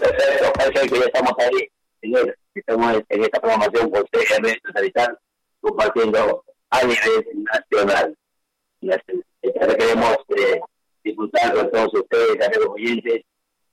Perfecto, ya estamos ahí, señor. Estamos en esta programación por CR Satelital, compartiendo a nivel nacional. Queremos disfrutar con todos ustedes, amigos oyentes,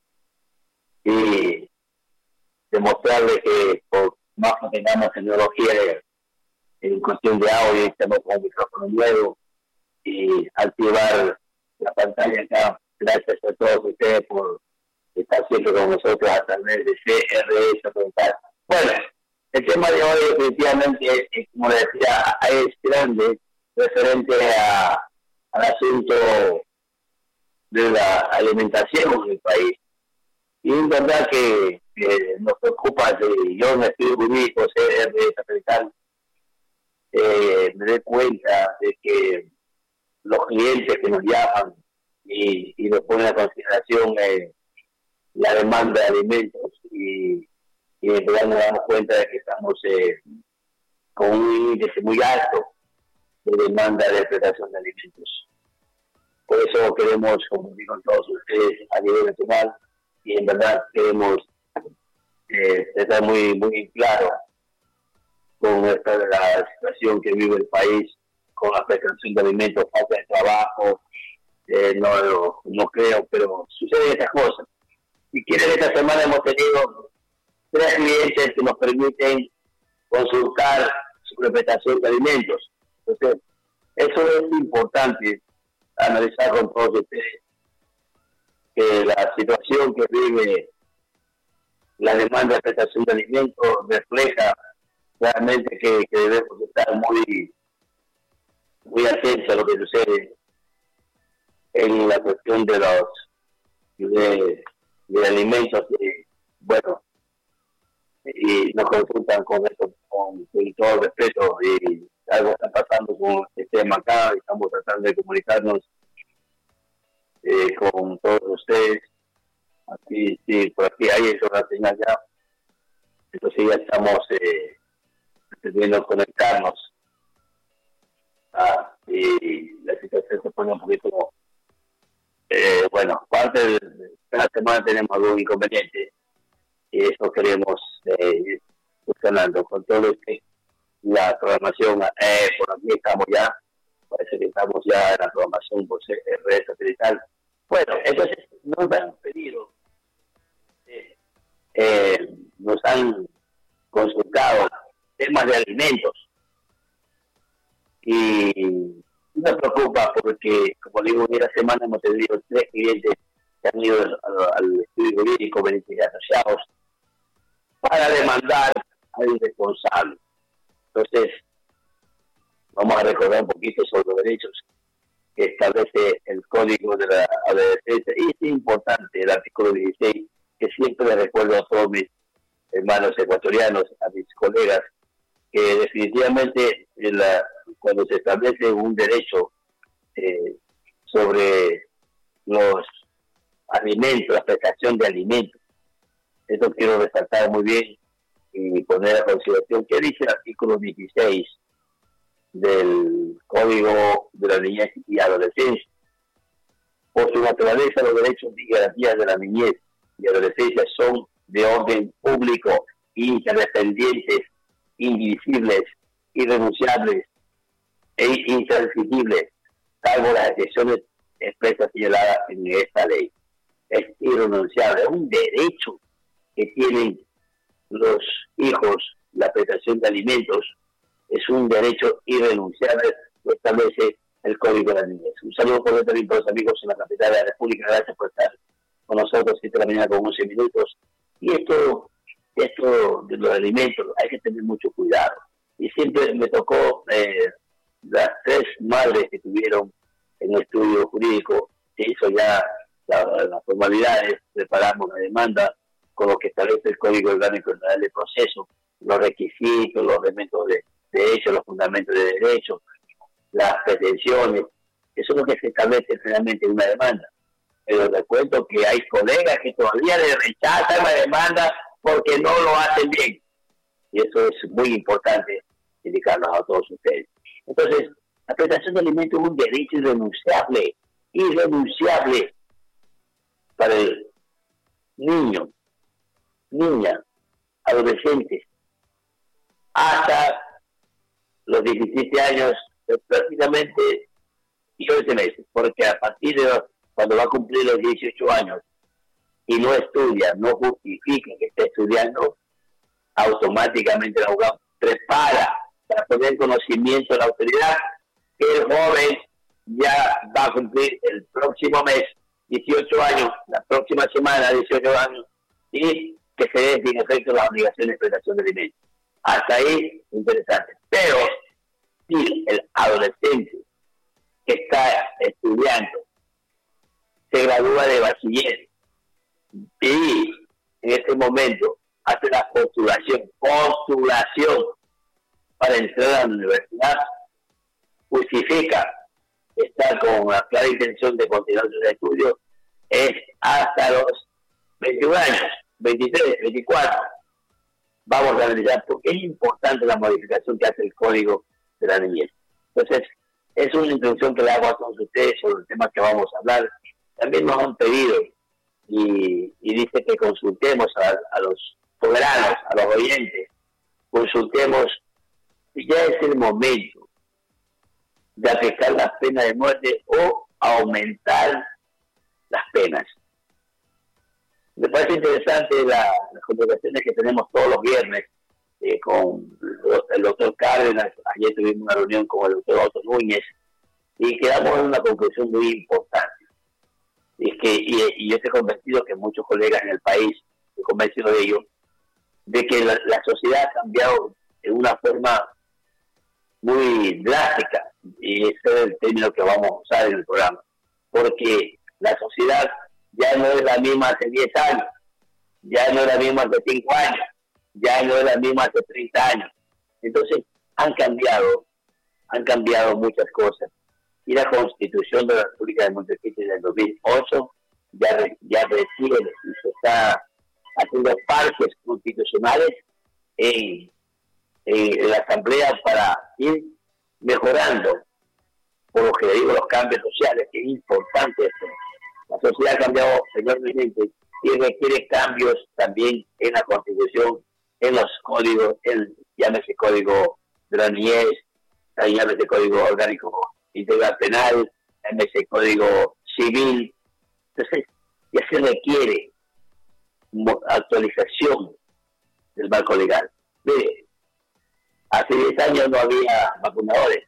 y demostrarles que por más que tengamos tecnología en cuestión de audio, estamos con un micrófono nuevo y activar la pantalla acá. Gracias a todos ustedes por estar siempre con nosotros a través de CRS. Bueno, el tema de hoy definitivamente, como le decía, es grande, referente al asunto de la alimentación en el país. Y es verdad que nos preocupa, yo en el estudio jurídico CRS, me doy cuenta de que los clientes que nos llaman y nos ponen a consideración la demanda de alimentos y en verdad nos damos cuenta de que estamos con un índice muy alto de demanda de prestación de alimentos. Por eso queremos, como digo todos ustedes, a nivel nacional, y en verdad queremos estar muy, muy claro con la situación que vive el país, con la prestación de alimentos, falta de trabajo, no creo, pero suceden estas cosas. Si quieren, esta semana hemos tenido 3 clientes que nos permiten consultar sobre prestación de alimentos. Entonces, eso es importante analizar con todos ustedes, que la situación que vive la demanda de prestación de alimentos refleja claramente que debemos estar muy, muy atentos a lo que sucede en la cuestión de alimentos. Bueno, y nos consultan con eso, con todo respeto, y algo está pasando con el tema acá, estamos tratando de comunicarnos con todos ustedes. Aquí, sí, por aquí hay eso, la señal ya. Entonces ya estamos pretendiendo conectarnos. Y la situación se pone un poquito, bueno, parte de la semana tenemos algún inconveniente y eso queremos ir funcionando con todo la programación. Por aquí estamos ya, parece que estamos ya en la programación por red satelital. Bueno, entonces nos han pedido, nos han consultado temas de alimentos y me preocupa porque, como digo, en esta semana hemos tenido 3 clientes que han ido al estudio jurídico Benítez Asociados para demandar al responsable. Entonces, vamos a recordar un poquito sobre los derechos que establece el Código de la Adolescencia. Y es importante el artículo 16, que siempre le recuerdo a todos mis hermanos ecuatorianos, a mis colegas, que definitivamente cuando se establece un derecho sobre los alimentos, la prestación de alimentos, esto quiero resaltar muy bien y poner a consideración qué dice el artículo 16 del Código de la Niñez y Adolescencia. Por su naturaleza, los derechos y garantías de la niñez y adolescencia son de orden público, interdependientes, indivisibles, irrenunciables e intransigibles, salvo las excepciones expresas señaladas en esta ley. Es irrenunciable, es un derecho que tienen los hijos, la prestación de alimentos, es un derecho irrenunciable, lo establece el Código de la Niñez. Un saludo por también para los amigos en la capital de la República, gracias por estar con nosotros 7 de la mañana con 11 minutos. Y esto de los alimentos hay que tener mucho cuidado. Y siempre me tocó las 3 madres que tuvieron en el estudio jurídico, se hizo ya las formalidades, preparamos la demanda con lo que establece el Código Orgánico General de Proceso, los requisitos, los elementos de hecho, los fundamentos de derecho, las pretensiones, eso es lo que se establece realmente en una demanda. Pero les cuento que hay colegas que todavía le rechazan la demanda porque no lo hacen bien. Y eso es muy importante indicarnos a todos ustedes. Entonces, la prestación de alimentos es un derecho irrenunciable para el niño, niñas, adolescentes, hasta los 17 años, prácticamente 11 meses, porque a partir de cuando va a cumplir los 18 años y no estudia, no justifica que esté estudiando, automáticamente el abogado prepara para poner conocimiento a la autoridad que el joven ya va a cumplir el próximo mes 18 años, la próxima semana 18 años, y que se den sin efecto las obligaciones de prestación de alimentos. Hasta ahí, interesante. Pero si el adolescente que está estudiando se gradúa de bachiller y en este momento hace la postulación para entrar a la universidad, justifica estar con la clara intención de continuar sus estudios, es hasta los 21 años, 23, 24. Vamos a analizar por qué es importante la modificación que hace el Código de la Niñez. Entonces, es una introducción que le hago a todos ustedes sobre el tema que vamos a hablar. También nos han pedido y dice que consultemos a los soberanos, a los oyentes, consultemos si ya es el momento de aplicar la pena de muerte o aumentar las penas. Me parece interesante las conversaciones que tenemos todos los viernes con el doctor Cárdenas. Ayer tuvimos una reunión con el doctor Otto Núñez y quedamos en una conclusión muy importante. Es que, y yo estoy convencido que muchos colegas en el país, estoy convencido de ello, de que la sociedad ha cambiado de una forma muy drástica, y ese es el término que vamos a usar en el programa, porque la sociedad ya no es la misma hace 10 años, ya no es la misma hace 5 años, ya no es la misma hace 30 años. Entonces han cambiado muchas cosas, y la Constitución de la República de Montecristi del 2008 ya recibe y se está haciendo parches constitucionales en la Asamblea para ir mejorando, por lo que digo, los cambios sociales, que es importante esto. La sociedad ha cambiado enormemente y requiere cambios también en la Constitución, en los códigos, llámese Código de la Niñez, llámese Código Orgánico Integral Penal, llámese Código Civil. Entonces, ya se requiere actualización del marco legal. Mire, hace 10 años no había vacunadores.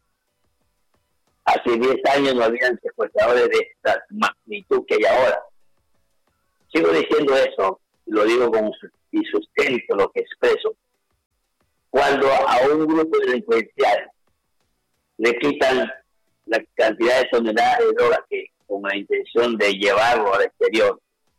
Hace 10 años no habían secuestradores de esta magnitud que hay ahora. Sigo diciendo eso, lo digo y sustento lo que expreso. Cuando a un grupo delincuencial le quitan la cantidad de toneladas de droga que con la intención de llevarlo al exterior,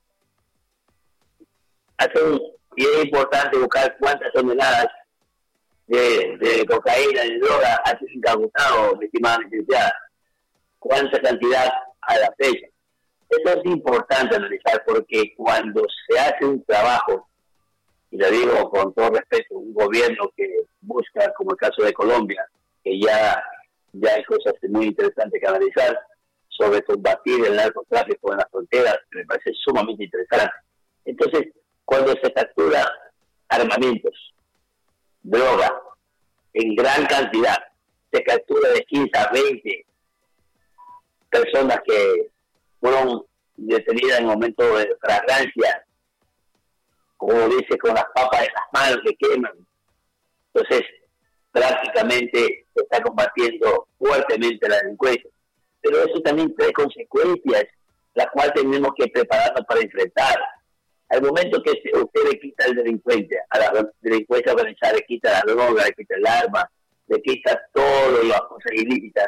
y es importante buscar cuántas toneladas de cocaína, de droga ha sido incautado, mi estimada licenciada, cuánta cantidad a la fecha. Eso es importante analizar, porque cuando se hace un trabajo, y lo digo con todo respeto, un gobierno que busca, como el caso de Colombia, que ya hay cosas muy interesantes que analizar sobre combatir el narcotráfico en las fronteras, que me parece sumamente interesante. Entonces, cuando se captura armamentos, droga, en gran cantidad, se captura de 15 a 20 personas que fueron detenidas en momento de fragancia, como dice, con las papas de las manos que queman. Entonces, prácticamente se está combatiendo fuertemente la delincuencia. Pero eso también trae consecuencias, las cuales tenemos que prepararnos para enfrentar. Al momento que usted le quita al delincuente, a la delincuencia organizada, le quita la droga, le quita el arma, le quita todas las cosas ilícitas,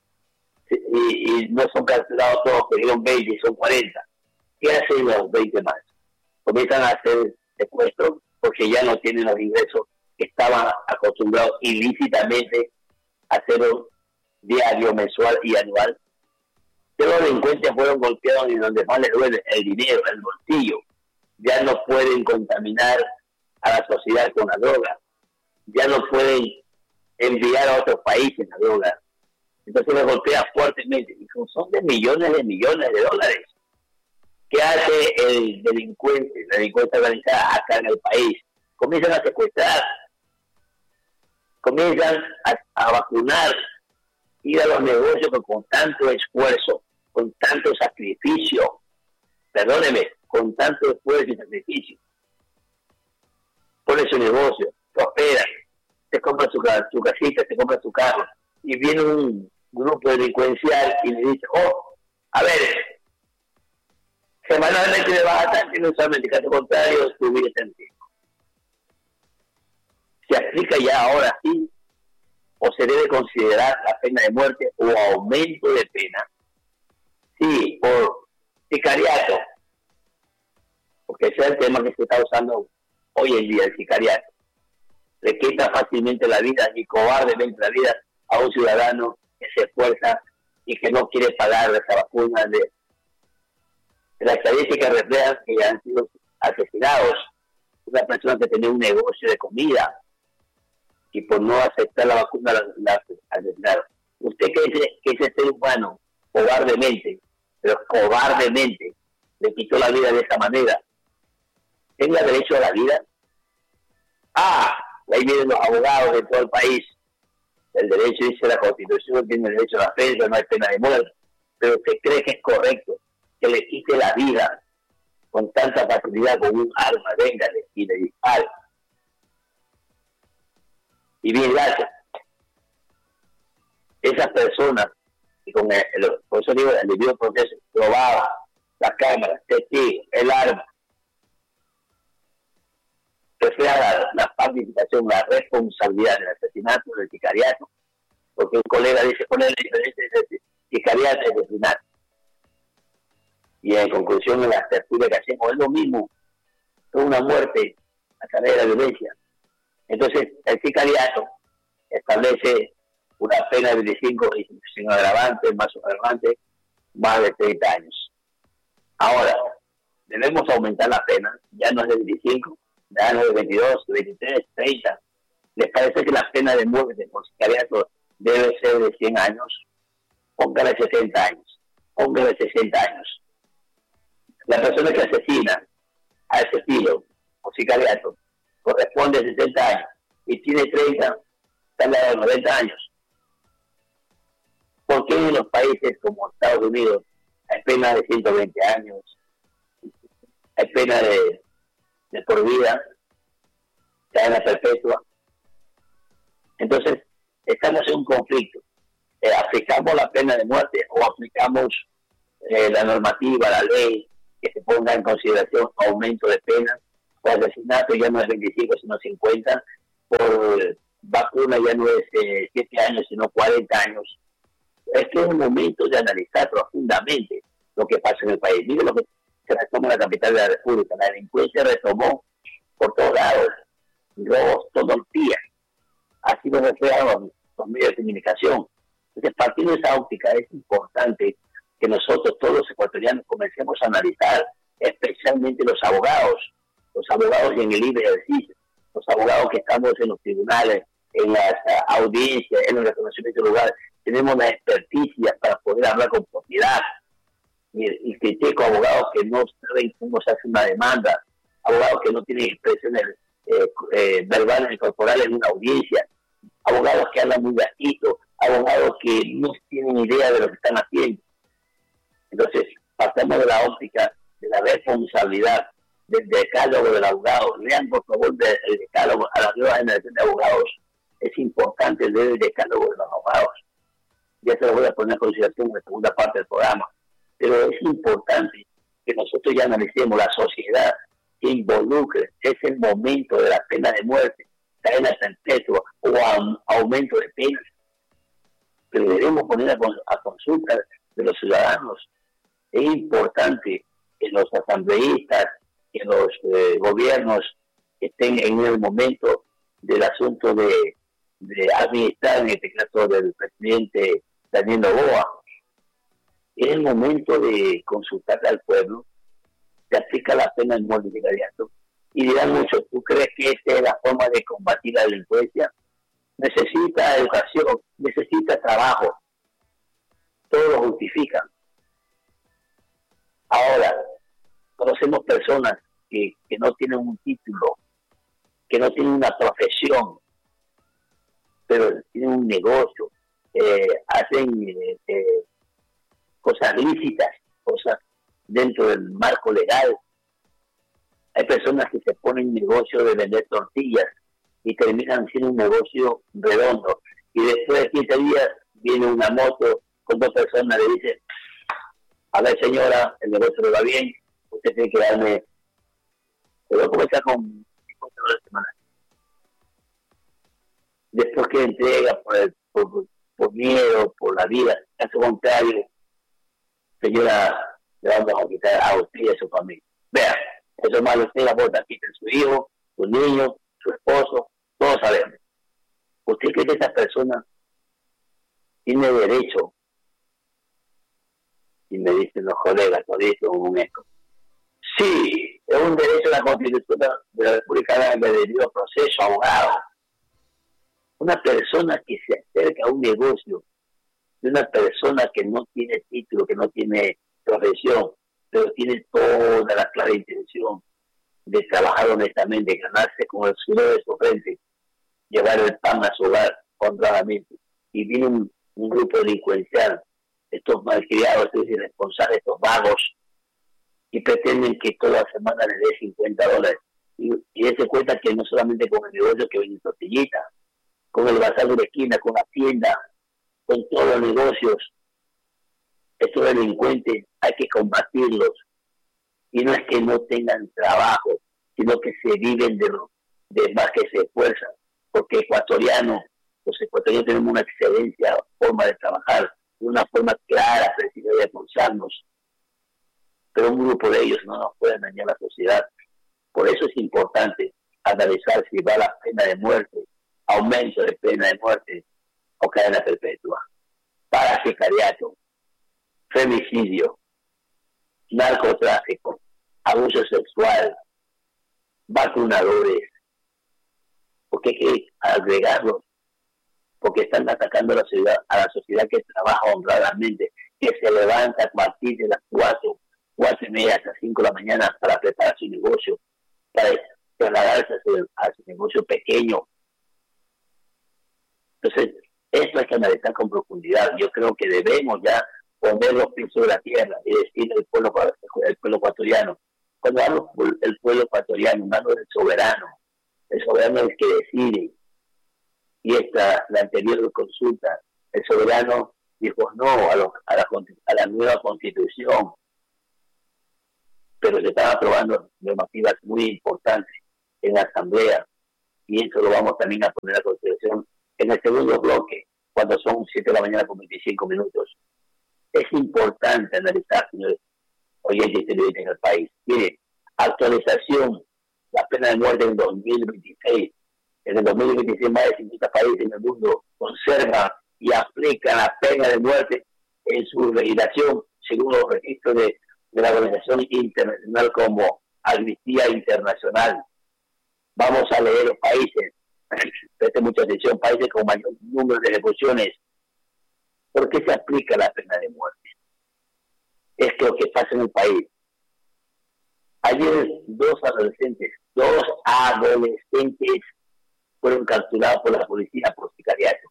y no son capturados todos, que dieron 20, son 40. ¿Qué hacen los 20 más? Comienzan a hacer secuestros porque ya no tienen los ingresos que estaban acostumbrados ilícitamente a hacerlo diario, mensual y anual. Que los delincuentes fueron golpeados y donde más les duele el dinero, el bolsillo. Ya no pueden contaminar a la sociedad con la droga, ya no pueden enviar a otros países la droga. Entonces les golpea fuertemente, y son de millones de dólares ¿Qué hace el delincuente, la delincuencia organizada acá en el país? Comienzan a secuestrar, comienzan a vacunar, ir a los negocios que con tanto esfuerzo, con tanto sacrificio, perdóneme, con tanto esfuerzo y sacrificio, pone su negocio, prosperan, se compra su casita, se compra su carro, y viene un grupo delincuencial y le dice, a ver, semanalmente le vas a dar mensualmente, caso contrario, tu vida está en riesgo. ¿Se aplica ya ahora sí o se debe considerar la pena de muerte o aumento de pena? Sí, por sicariato, porque ese es el tema que se está usando hoy en día, el sicariato. Le quita fácilmente la vida y cobardemente la vida a un ciudadano que se esfuerza y que no quiere pagar esa vacuna. De las estadísticas reflejan que ya han sido asesinados. Una persona que tenía un negocio de comida y por no aceptar la vacuna la asesinaron. ¿Usted cree que ese ser humano cobardemente, pero cobardemente, le quitó la vida de esa manera? ¿Tenga derecho a la vida? Ahí vienen los abogados de todo el país. El derecho, dice la Constitución, tiene derecho a la pena, no hay pena de muerte. Pero ¿usted cree que es correcto que le quite la vida con tanta facilidad con un arma? Véngale y le dispare. Y bien, gracias. Esas personas, y por eso digo, el debido proceso, probaba las cámaras, testigos, el arma, refleja la participación, la responsabilidad del asesinato, del sicariato, porque un colega dice ponerle diferente sicariato y asesinato. Y en conclusión, en la tertulia que hacemos es lo mismo, es una muerte a través de la violencia. Entonces, el sicariato establece una pena de 25 y sin agravante, más agravante, más de 30 años. Ahora, debemos aumentar la pena, ya no es de 25, ya no es de 22, 23, 30. ¿Les parece que la pena de muerte por sicariato debe ser de 100 años? Póngale 60 años, póngale 60 años. La persona que asesina a ese estilo, o sicariato, corresponde a 60 años y tiene 30, está en la de 90 años. ¿Por qué en los países como Estados Unidos hay pena de 120 años, hay pena de por vida, cadena perpetua? Entonces, estamos en un conflicto. ¿Aplicamos la pena de muerte o aplicamos la normativa, la ley, que se ponga en consideración aumento de penas? Por asesinato ya no es 25, sino 50. Por vacuna ya no es 7 años, sino 40 años. Es que es un momento de analizar profundamente lo que pasa en el país. Mire lo que se retoma en la capital de la República. La delincuencia retomó por todos lados, robos todos los días. Ha sido reflejado en los medios de comunicación. Entonces, partiendo de esa óptica, es importante que nosotros, todos los ecuatorianos, comencemos a analizar, especialmente los abogados y en el libre ejercicio, los abogados que estamos en los tribunales, en las audiencias, en los reconocimientos de lugares, tenemos la experticia para poder hablar con propiedad. Y critico a abogados que no saben cómo se hace una demanda, abogados que no tienen expresiones verbales y corporales en una audiencia, abogados que hablan muy bajito, abogados que no tienen idea de lo que están haciendo. Entonces, partamos de la óptica de la responsabilidad del decálogo del abogado. Lean, por favor, el decálogo a la nueva generación de abogados. Es importante leer el decálogo de los abogados. Ya se lo voy a poner en consideración en la segunda parte del programa. Pero es importante que nosotros ya analicemos la sociedad que involucre. Es el momento de la pena de muerte, cadena perpetua o aumento de penas. Pero debemos poner a consulta de los ciudadanos. Es importante que los asambleístas, que los gobiernos estén en el momento del asunto de administrar, en este caso del presidente Daniel Noboa. Es el momento de consultar al pueblo, se aplica la pena de muerte inmediato. Y dirán muchos, ¿tú crees que esta es la forma de combatir la delincuencia? Necesita educación, necesita trabajo. Todo lo justifican. Ahora, conocemos personas que no tienen un título, que no tienen una profesión, pero tienen un negocio, hacen cosas lícitas, cosas dentro del marco legal. Hay personas que se ponen en negocio de vender tortillas y terminan siendo un negocio redondo. Y después de 15 días viene una moto con 2 personas, le dice: a ver, señora, el negocio le va bien, usted tiene que darme, se va a comenzar con $50 semana. Después que entrega por miedo, por la vida, caso contrario, señora, le vamos a quitar a usted y a su familia. Vea, eso más usted la bota, quita su hijo, su niño, su esposo, todos sabemos. ¿Usted cree que esa persona tiene derecho? Y me dicen los colegas, lo dicen un eco. Sí, es un derecho de la Constitución de la República de debido proceso, abogado. Una persona que se acerca a un negocio de una persona que no tiene título, que no tiene profesión, pero tiene toda la clara intención de trabajar honestamente, ganarse con el sudor de su frente, llevar el pan a su hogar honradamente. Y viene un grupo delincuencial, estos malcriados, estos irresponsables, estos vagos, y pretenden que toda semana les dé $50. Y él se cuenta que no solamente con el negocio que vende tortillita, con el bazar de la esquina, con la tienda, con todos los negocios. Estos delincuentes hay que combatirlos. Y no es que no tengan trabajo, sino que se viven de más que se esfuerzan. Porque los ecuatorianos tenemos una excelencia forma de trabajar, una forma clara, precisa de esforzarnos. Pero un grupo de ellos no nos puede dañar la sociedad. Por eso es importante analizar si va la pena de muerte, aumento de pena de muerte o cadena perpetua, parasicariato, femicidio, narcotráfico, abuso sexual, vacunadores, porque hay que agregarlos, porque están atacando a la sociedad que trabaja honradamente, que se levanta a partir de las 4:30 hasta 5 de la mañana para preparar su negocio, para trasladarse a su negocio pequeño. Entonces, esto hay que analizar con profundidad. Yo creo que debemos ya poner los pies sobre la tierra y decirle al pueblo ecuatoriano. Cuando hablo del pueblo ecuatoriano, hablo del soberano. El soberano es el que decide. Y la anterior consulta, el soberano dijo no a la nueva constitución, pero se están aprobando normativas muy importantes en la asamblea, y eso lo vamos también a poner a consideración en el segundo bloque, cuando son 7 de la mañana con 25 minutos. Es importante analizar, señores oyentes y televidentes en el país. Mire, actualización, la pena de muerte en 2026. En el 2026 más de 50 países en el mundo conservan y aplican la pena de muerte en su legislación, según los registros de la organización internacional como Amnistía Internacional. Vamos a leer los países, presten mucha atención, países con mayor número de ejecuciones. ¿Por qué se aplica la pena de muerte? Es que lo que pasa en el país. Ayer dos adolescentes fueron capturados por la policía por sicariato.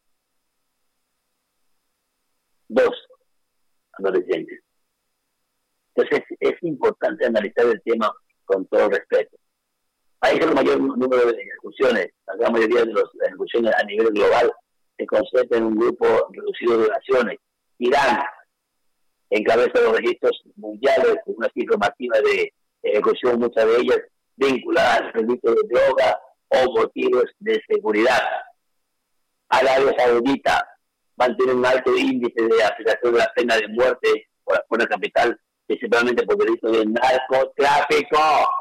2 adolescentes. Entonces es importante analizar el tema con todo respeto. País con el mayor número de ejecuciones, la gran mayoría de las ejecuciones a nivel global se concentran en un grupo reducido de naciones. Irán encabeza los registros mundiales con una cifra masiva de ejecución, muchas de ellas vinculadas al delito de droga o motivos de seguridad. Arabia Saudita mantiene un alto índice de aplicación de la pena de muerte por la capital, principalmente por delito de narcotráfico.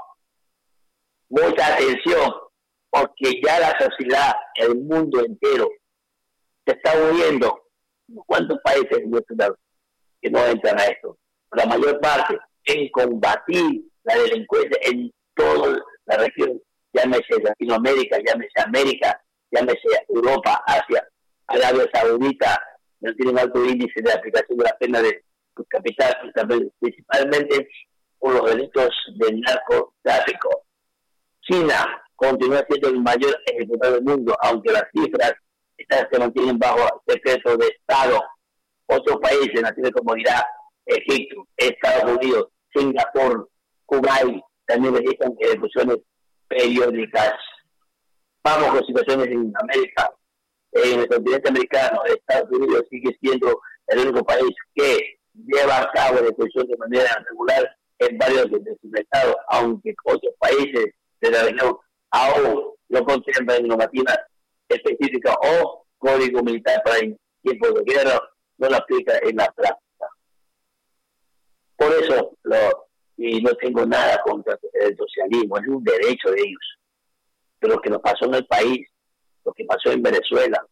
Mucha atención, porque ya la sociedad, el mundo entero, se está uniendo. ¿Cuántos países que no entran a esto? La mayor parte en combatir la delincuencia en toda la región, llámese Latinoamérica, llámese América, llámese Europa, Asia. Arabia Saudita no tiene un alto índice de aplicación de la pena de capital, principalmente por los delitos de narcotráfico. China continúa siendo el mayor ejecutor del mundo, aunque las cifras se mantienen bajo secreto de Estado. Otros países, naciones como Irak, Egipto, Estados Unidos, Singapur, Kuwait, también registran ejecuciones periódicas. Vamos con situaciones en América. En el continente americano, Estados Unidos sigue siendo el único país que lleva a cabo la ejecución de manera regular en varios de sus estados, aunque otros países de la región aún no contemplan normativas específicas o código militar para tiempos de guerra, no lo aplica en la práctica. Por eso, y no tengo nada contra el socialismo, es un derecho de ellos. Pero lo que nos pasó en el país, lo que pasó en Venezuela,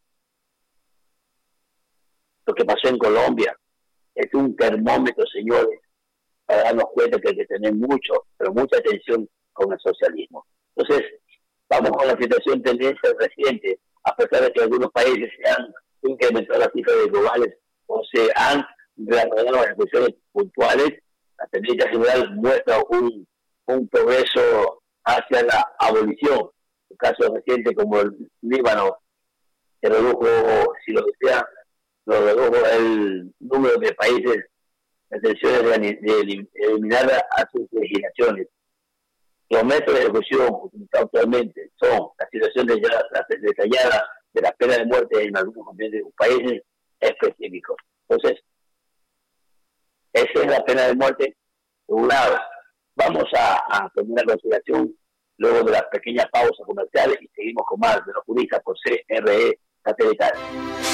lo que pasó en Colombia, es un termómetro, señores, para darnos cuenta que hay que tener pero mucha atención con el socialismo. Entonces, vamos con la situación tendencia reciente, a pesar de que algunos países se han incrementado las cifras globales o se han reanudado las ejecuciones puntuales, la tendencia general muestra un progreso hacia la abolición. En casos recientes como el Líbano, se redujo, si lo desea, redujo el número de países detenciones de eliminar a sus legislaciones. Los métodos de ejecución utilizados actualmente son la situación detallada de la pena de muerte en algunos países específicos. Entonces, esa es la pena de muerte de un lado. Vamos a tomar la consideración luego de las pequeñas pausas comerciales y seguimos con más de los juristas por CRE Satelital.